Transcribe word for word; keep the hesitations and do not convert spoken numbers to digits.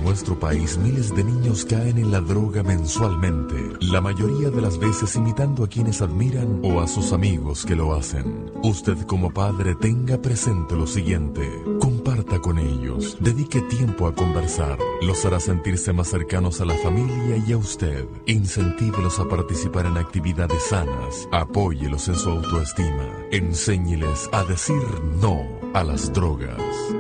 nuestro país, miles de niños caen en la droga mensualmente, la mayoría de las veces imitando a quienes admiran o a sus amigos que lo hacen. Usted como padre tenga presente lo siguiente: comparta con ellos, dedique tiempo a conversar, los hará sentirse más cercanos a la familia y a usted. Incentívelos a participar en actividades sanas, apóyelos en su autoestima, enséñeles a decir no a las drogas.